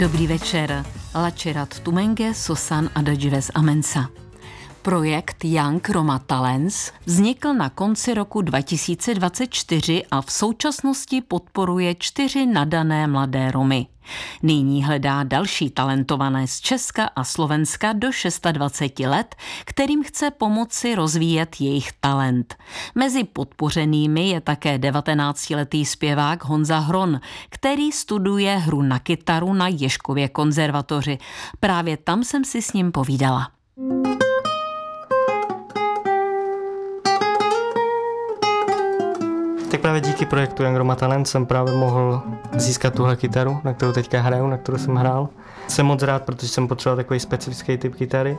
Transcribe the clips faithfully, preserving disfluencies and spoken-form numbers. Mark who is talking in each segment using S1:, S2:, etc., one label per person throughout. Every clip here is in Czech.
S1: Dobrý večer. Lačerat Tumenge Sosan Adagives Amensa. Projekt Young Roma Talents vznikl na konci roku dva tisíce dvacet čtyři a v současnosti podporuje čtyři nadané mladé Romy. Nyní hledá další talentované z Česka a Slovenska do dvacet šest let, kterým chce pomoci rozvíjet jejich talent. Mezi podpořenými je také devatenáctiletý zpěvák Honza Hron, který studuje hru na kytaru na Ježkově konzervatoři. Právě tam jsem si s ním povídala.
S2: Tak právě díky projektu Young Roma Talent jsem právě mohl získat tuhle kytaru, na kterou teďka hraju, na kterou jsem hrál. Jsem moc rád, protože jsem potřeboval takový specifický typ kytary.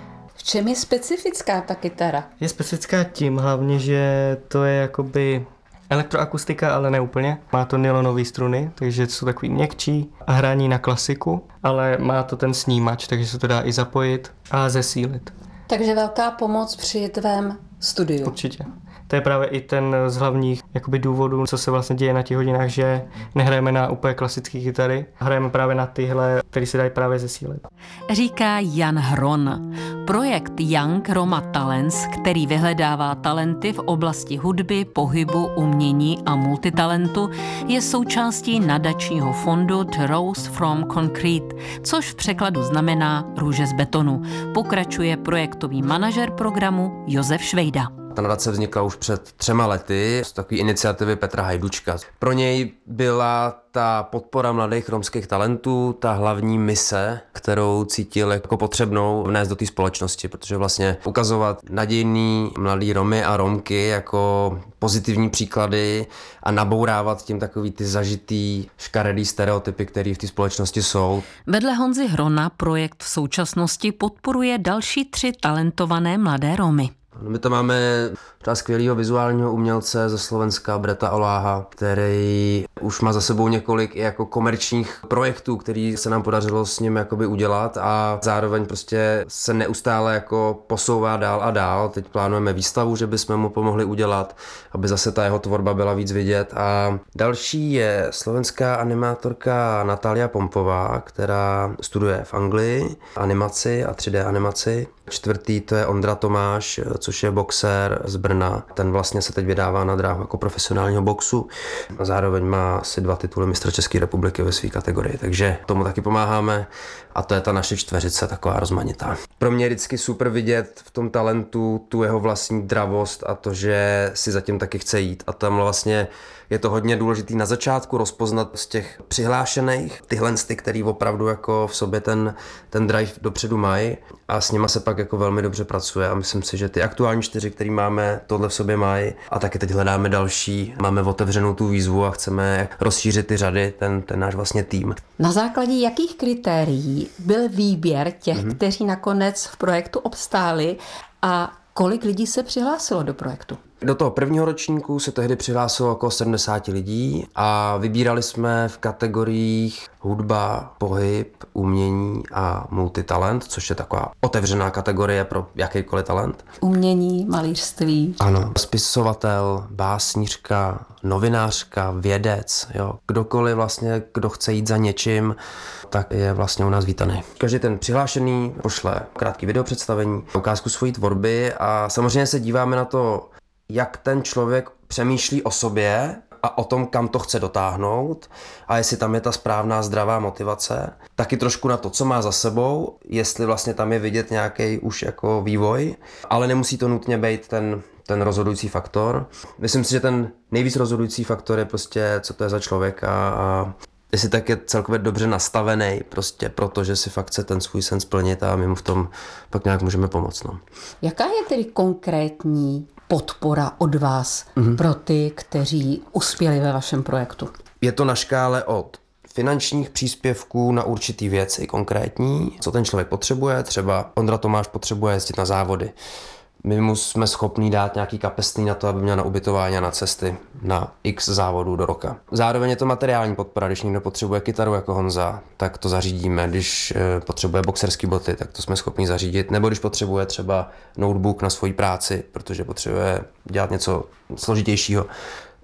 S1: V čem je specifická ta kytara?
S2: Je specifická tím hlavně, že to je jakoby elektroakustika, ale ne úplně. Má to nylonové struny, takže jsou takový měkčí a hraní na klasiku, ale má to ten snímač, takže se to dá i zapojit a zesílit.
S1: Takže velká pomoc při tvém studiu.
S2: Určitě. To je právě i ten z hlavních jakoby, důvodů, co se vlastně děje na těch hodinách, že nehrajeme na úplně klasické kytary, hrajeme právě na tyhle, které se dají právě zesílit.
S1: Říká Jan Hron. Projekt Young Roma Talents, který vyhledává talenty v oblasti hudby, pohybu, umění a multitalentu, je součástí nadačního fondu The Rose from Concrete, což v překladu znamená růže z betonu. Pokračuje projektový manažer programu Josef Švejda.
S3: Ta nadace vznikla už před třema lety z takové iniciativy Petra Hajdučka. Pro něj byla ta podpora mladých romských talentů ta hlavní mise, kterou cítil jako potřebnou vnést do té společnosti, protože vlastně ukazovat nadějný mladý Romy a Romky jako pozitivní příklady a nabourávat tím takový ty zažitý škaredý stereotypy, které v té společnosti jsou.
S1: Vedle Honzy Hrona projekt v současnosti podporuje další tři talentované mladé Romy.
S3: My to máme třeba skvělého vizuálního umělce ze Slovenska, Breta Oláha, který už má za sebou několik i jako komerčních projektů, který se nám podařilo s ním jakoby udělat a zároveň prostě se neustále jako posouvá dál a dál. Teď plánujeme výstavu, že bychom mu pomohli udělat, aby zase ta jeho tvorba byla víc vidět. A další je slovenská animátorka Natália Pompová, která studuje v Anglii animaci a tři dé animaci. Čtvrtý to je Ondra Tomáš, což je boxer z Brna. Ten vlastně se teď vydává na dráhu jako profesionálního boxu. A zároveň má asi dva tituly mistra České republiky ve své kategorii, takže tomu taky pomáháme. A to je ta naše čtveřice, taková rozmanitá. Pro mě je vždycky super vidět v tom talentu tu jeho vlastní dravost a to, že si zatím taky chce jít. A tam vlastně je to hodně důležitý na začátku rozpoznat z těch přihlášených tyhle ty, který opravdu jako v sobě ten, ten drive dopředu mají a s nima se pak jako velmi dobře pracuje a myslím si, že ty aktuální čtyři, který máme, tohle v sobě mají a taky teď hledáme další. Máme otevřenou tu výzvu a chceme rozšířit ty řady, ten, ten náš vlastně tým.
S1: Na základě jakých kritérií byl výběr těch, mm-hmm. kteří nakonec v projektu obstáli a kolik lidí se přihlásilo do projektu?
S3: Do toho prvního ročníku se tehdy přihlásilo okolo sedmdesát lidí a vybírali jsme v kategoriích hudba, pohyb, umění a multitalent, což je taková otevřená kategorie pro jakýkoliv talent.
S1: Umění, malířství.
S3: Ano, spisovatel, básnířka, novinářka, vědec, jo. Kdokoliv vlastně, kdo chce jít za něčím, tak je vlastně u nás vítaný. Každý ten přihlášený pošle krátký videopředstavení, ukázku svojí tvorby a samozřejmě se díváme na to, jak ten člověk přemýšlí o sobě a o tom, kam to chce dotáhnout a jestli tam je ta správná zdravá motivace. Taky trošku na to, co má za sebou, jestli vlastně tam je vidět nějaký už jako vývoj, ale nemusí to nutně být ten, ten rozhodující faktor. Myslím si, že ten nejvíc rozhodující faktor je prostě, co to je za člověka a jestli tak je celkově dobře nastavený, prostě protože si fakt chce ten svůj sen splnit a my mu v tom pak nějak můžeme pomoct. No.
S1: Jaká je tedy konkrétní podpora od vás mm-hmm. pro ty, kteří uspěli ve vašem projektu?
S3: Je to na škále od finančních příspěvků na určitý věci konkrétní, co ten člověk potřebuje, třeba Ondra Tomáš potřebuje jezdit na závody. My mu jsme schopní dát nějaký kapesný na to, aby měl na ubytování a na cesty na x závodů do roka. Zároveň je to materiální podpora, když někdo potřebuje kytaru jako Honza, tak to zařídíme, když potřebuje boxerský boty, tak to jsme schopni zařídit, nebo když potřebuje třeba notebook na svoji práci, protože potřebuje dělat něco složitějšího,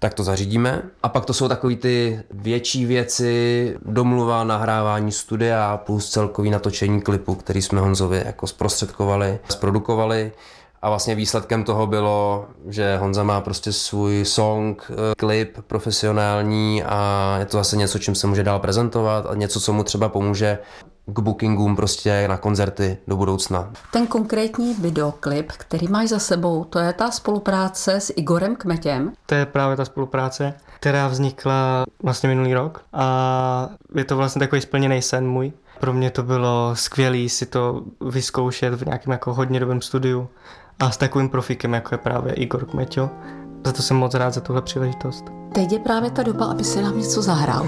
S3: tak to zařídíme. A pak to jsou takový ty větší věci, domluva, nahrávání studia plus celkový natočení klipu, který jsme Honzovi jako zprostředkovali, zprodukovali. A vlastně výsledkem toho bylo, že Honza má prostě svůj song, klip profesionální a je to zase něco, čím se může dál prezentovat a něco, co mu třeba pomůže k bookingům prostě na koncerty do budoucna.
S1: Ten konkrétní videoklip, který máš za sebou, to je ta spolupráce s Igorem Kmetěm.
S2: To je právě ta spolupráce, která vznikla vlastně minulý rok a je to vlastně takový splněný sen můj. Pro mě to bylo skvělé si to vyzkoušet v nějakém jako hodně dobrém studiu a s takovým profikem, jako je právě Igor Kmeťo. Za to jsem moc rád za tuhle příležitost.
S1: Teď je právě ta doba, aby si nám něco zahrál.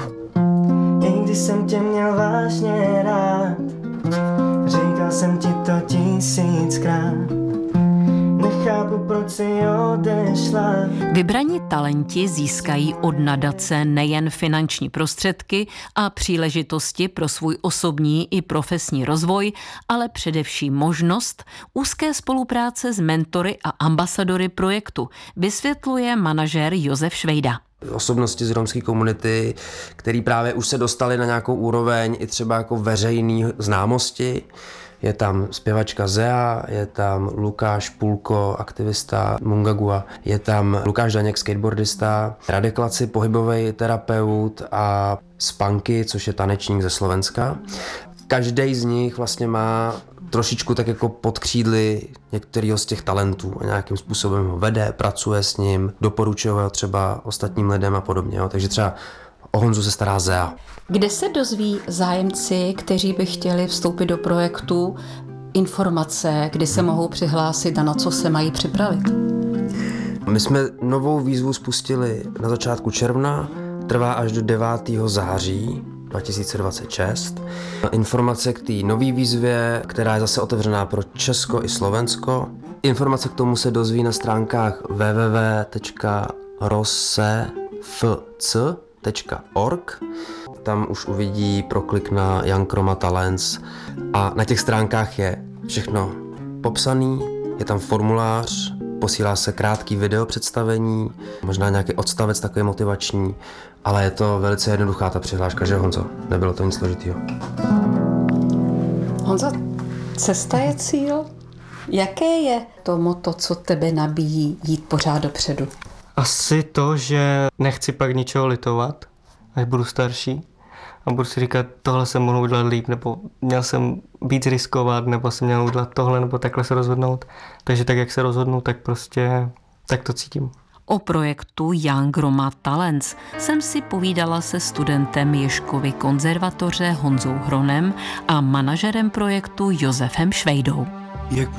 S2: Když jsem tě měl vážně rád, říkal jsem ti to tisíckrát, nechápu, proč si odešla.
S1: Vybraní talenti získají od nadace nejen finanční prostředky a příležitosti pro svůj osobní i profesní rozvoj, ale především možnost úzké spolupráce s mentory a ambasadory projektu, vysvětluje manažer Josef Švejda.
S3: Osobnosti z romské komunity, který právě už se dostali na nějakou úroveň i třeba jako veřejný známosti. Je tam zpěvačka Zea, je tam Lukáš Pulko, aktivista Mungagua, je tam Lukáš Daněk, skateboardista, Radek Laci, pohybový terapeut a Spanky, což je tanečník ze Slovenska. Každý z nich vlastně má trošičku tak jako pod křídly některého z těch talentů a nějakým způsobem ho vede, pracuje s ním, doporučuje ho třeba ostatním lidem a podobně. Jo. Takže třeba o Honzu se stará Zea.
S1: Kde se dozví zájemci, kteří by chtěli vstoupit do projektu, informace, kdy se mohou přihlásit a na co se mají připravit?
S3: My jsme novou výzvu spustili na začátku června, trvá až do devátého září dva tisíce dvacet šest. Informace k té nové výzvě, která je zase otevřená pro Česko i Slovensko. Informace k tomu se dozví na stránkách w w w tečka rosefc tečka org. Tam už uvidí proklik na Young Roma Talents a na těch stránkách je všechno popsaný, je tam formulář, posílá se krátký video představení, možná nějaký odstavec takový motivační, ale je to velice jednoduchá ta přihláška, že Honzo? Nebylo to nic složitýho.
S1: Honzo, cesta je cíl. Jaké je to motto, co tebe nabíjí jít pořád dopředu?
S2: Asi to, že nechci pak ničeho litovat, až budu starší a budu si říkat, tohle jsem mohl udělat líp, nebo měl jsem víc riskovat, nebo jsem měl udělat tohle, nebo takhle se rozhodnout. Takže tak, jak se rozhodnu, tak prostě tak to cítím.
S1: O projektu Young Roma Talents jsem si povídala se studentem Ježkovy konzervatoře Honzou Hronem a manažerem projektu Josefem Švejdou.